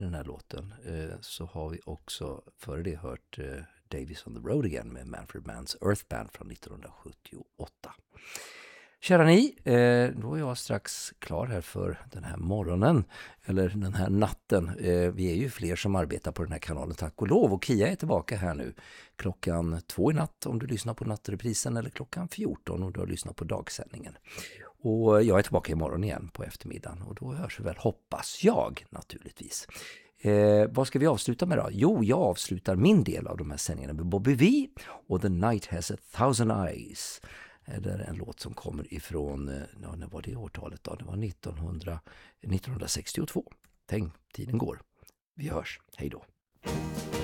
den här låten så har vi också före det hört Davis on the Road Again med Manfred Mann's Earth Band från 1978. Kära ni, då är jag strax klar här för den här morgonen, eller den här natten. Vi är ju fler som arbetar på den här kanalen, tack och lov. Och Kia är tillbaka här nu klockan 2 i natt om du lyssnar på nattreprisen, eller klockan 14 om du har lyssnat på dagsändningen. Och jag är tillbaka imorgon igen på eftermiddagen, och då hörs vi väl, hoppas jag naturligtvis. Vad ska vi avsluta med då? Jo, jag avslutar min del av de här sändningarna med Bobby V och The Night Has a Thousand Eyes. Det är en låt som kommer ifrån, när var det årtalet då? Det var 1962. Tänk, tiden går. Vi hörs. Hej då.